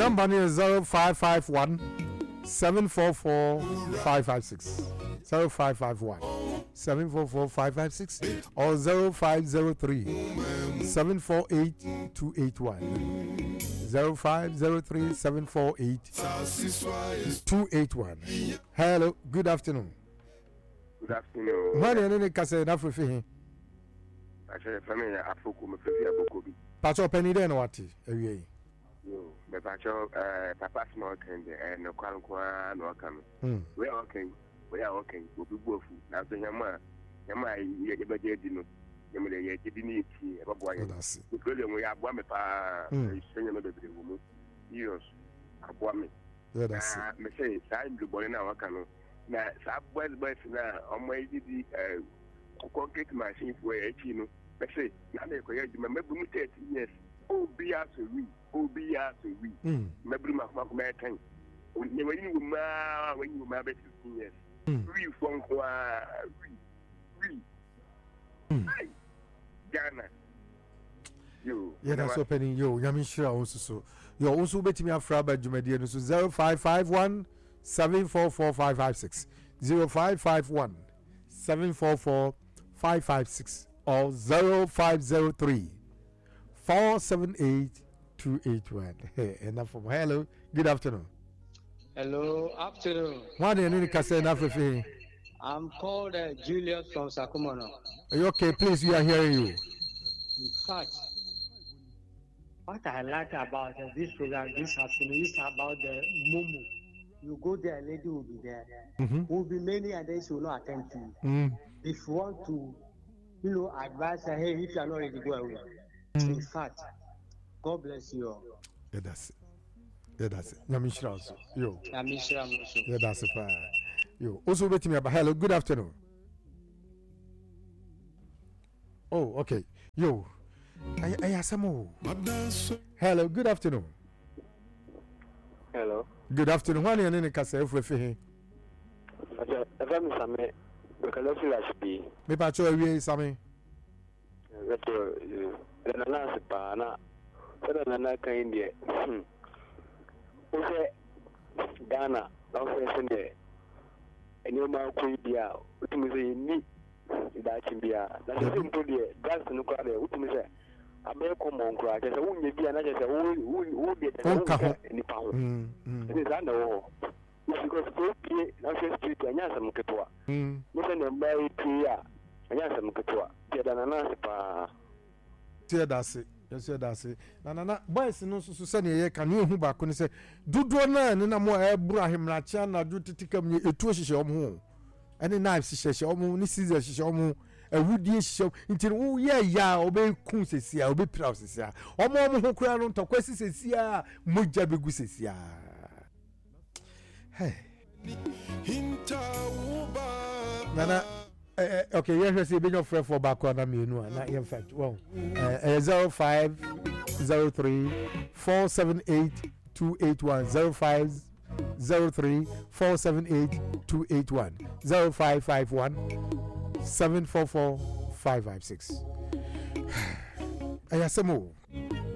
number is 0551 744 556 0551 744 556 or 0503 748 281 0503 748 281. Hello, good afternoon. Good afternoon. What are you saying? Afrifi. Actually, family Africa me fifi abokobi. Pacho penny den wati ewie. Yo, me pacho papa small kind no kwankwa no kan. We are okay. We are okay. Obi bofu. Na so nyama ye beje di no. Nyama ye di ni eti e babo aye. Because we aboa me pa senye me bebre wo mu. Years aboa me. Yeah, that's it. Me say sai mdu bole na waka no. Na sa boys na omo di ko get machine for echi no. Me say na me ko ye di me bu mu 30 years. Obi a so we. Mebru makuma kuma etan. Ni wani ma be 15 years. We from kwa we. Hey. Ghana. Yo. Yeah, that's opening yo. Yamishira also. Yo also betimi afra ba dwumade no so 0551 744 556 0551 744 556 or 0503 478 281. Hey, enough from hello. Good afternoon. Hello, afternoon. What do you need to say enough of you? I'm called Julius from Sakumono. Are you okay? Please, we are hearing you. In fact, what I like about this program this afternoon is about the Momo. You go there, a lady will be there. Will be many others who will not attend to you. If you want to, advise her, hey, if you are not ready, go away. In fact, God bless you all. Yeah, that's it. Yeah, that's it. Yamishra also. Yo. Yamishra also. Yeah, that's it. Yo. Also wait me about hello. Good afternoon. Oh, okay. Yo. I have some more. Hello. Good afternoon. Hello. Good afternoon. What are you in the castle for me? I'm Same. Because I be. Me pacho ewie Same. The last pana. Nana India. Okay, Ghana, don't say and you might quit the out. What you say, me, that can be a simple dear, that's no crowd. What you say, I may come on cry. There's a woman be another who did any power. It is under all. Because both now say street and Yasam Katua. Listen and buy Tia and Yasam Katua. Tiadanana. That's it. Yes, that's it. Na boys no so say ne can you hu ba ko ne say dudo na ne na mo Abraham na cha na do titikam ne etu hihye omo ho ene knives hihye omo ne scissors hihye omo awudie hihye nti wo ye ya obe kun sesia obe pira sesia omo ho kura no ntokwasi sesia moja begu sesia hey nana okay, yes, you been your friend for back on me, in fact, well, 0503 478 281 0503 478 281 0551 744 556. I have some more.